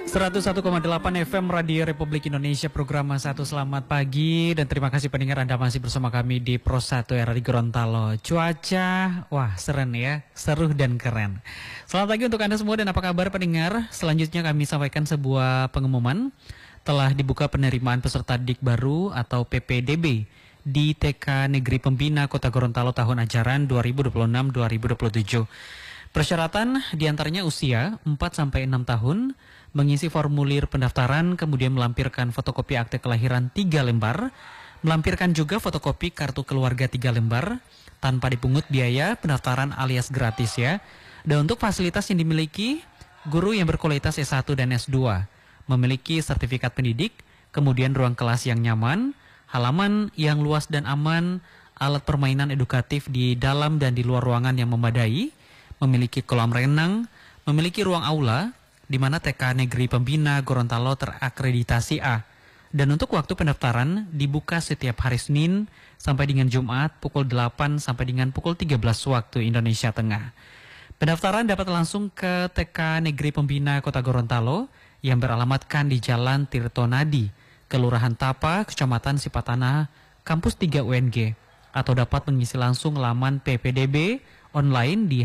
101,8 FM Radio Republik Indonesia, program Satu. Selamat pagi dan terima kasih pendengar Anda masih bersama kami di Pro 1 RRI Gorontalo. Cuaca, wah seren ya, seru dan keren. Selamat pagi untuk Anda semua dan apa kabar pendengar? Selanjutnya kami sampaikan sebuah pengumuman. Telah dibuka penerimaan peserta didik baru atau PPDB di TK Negeri Pembina Kota Gorontalo tahun ajaran 2026-2027. Persyaratan diantaranya usia 4-6 tahun, mengisi formulir pendaftaran, kemudian melampirkan fotokopi akte kelahiran 3 lembar, melampirkan juga fotokopi kartu keluarga 3 lembar, tanpa dipungut biaya pendaftaran alias gratis ya. Dan untuk fasilitas yang dimiliki, guru yang berkualitas S1 dan S2, memiliki sertifikat pendidik, kemudian ruang kelas yang nyaman, halaman yang luas dan aman, alat permainan edukatif di dalam dan di luar ruangan yang memadai, memiliki kolam renang, memiliki ruang aula, di mana TK Negeri Pembina Gorontalo terakreditasi A. Dan untuk waktu pendaftaran dibuka setiap hari Senin sampai dengan Jumat pukul 8 sampai dengan pukul 13 waktu Indonesia Tengah. Pendaftaran dapat langsung ke TK Negeri Pembina Kota Gorontalo yang beralamatkan di Jalan Tirtonadi, Kelurahan Tapa, Kecamatan Sipatana, Kampus 3 UNG, atau dapat mengisi langsung laman PPDB online di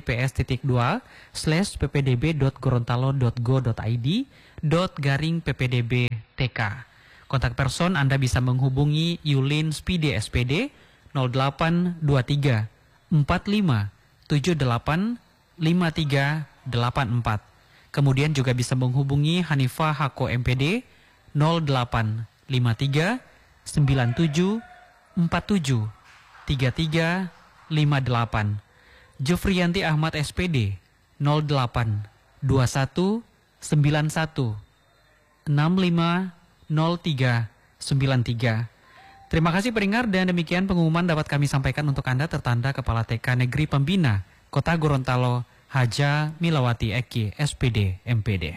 https://ppdb.gorontalo.go.id/ppdbtk. Kontak person Anda bisa menghubungi Yulin Spide SPD 0823 45 78 5384. Kemudian juga bisa menghubungi Hanifah Hako MPD 0853 97 47 33 58. Jufriyanti Ahmad SPD 08 21 91 65 03 93. Terima kasih pendengar dan demikian pengumuman dapat kami sampaikan untuk Anda tertanda Kepala TK Negeri Pembina Kota Gorontalo Haja Milawati Eki SPD MPD.